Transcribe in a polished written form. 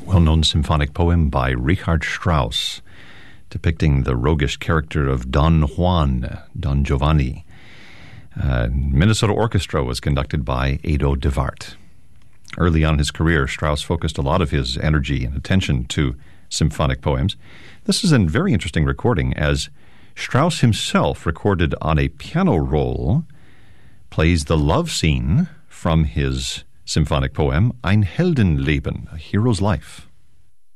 well-known symphonic poem by Richard Strauss, depicting the roguish character of Don Juan, Don Giovanni. Minnesota Orchestra was conducted by Ado DeVart. Early on in his career, Strauss focused a lot of his energy and attention to symphonic poems. This is a very interesting recording, as Strauss himself, recorded on a piano roll, plays the love scene from his symphonic poem, Ein Heldenleben, A Hero's Life.